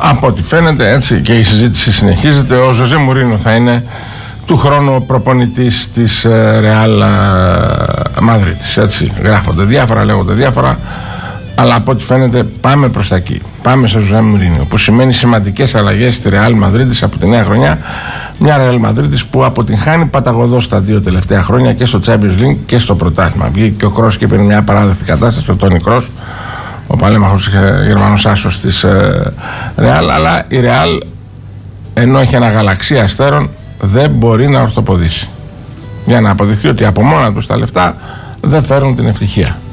Από ό,τι φαίνεται, έτσι, και η συζήτηση συνεχίζεται, ο Ζωζέ Μουρίνιο θα είναι του χρόνου ο προπονητής της Ρεάλ Μαδρίτης. Έτσι γράφονται διάφορα, λέγονται διάφορα, αλλά από ό,τι φαίνεται πάμε προς τα εκεί. Πάμε σε Ζωζέ Μουρίνιο, που σημαίνει σημαντικές αλλαγές στη Ρεάλ Μαδρίτης από τη νέα χρονιά. Μια Ρεάλ Μαδρίτης που αποτυγχάνει παταγωδώς τα 2 τελευταία χρόνια και στο Champions League και στο πρωτάθλημα. Βγήκε και ο Κρός και είπε μια απαράδεκτη κατάσταση, ο Τόνι Κρός, ο παλέμαχος Γερμανός άσος της Ρεάλ, αλλά η Ρεάλ, ενώ έχει ένα γαλαξία αστέρων, δεν μπορεί να ορθοποδήσει, για να αποδειχθεί ότι από μόνα τους τα λεφτά δεν φέρουν την ευτυχία.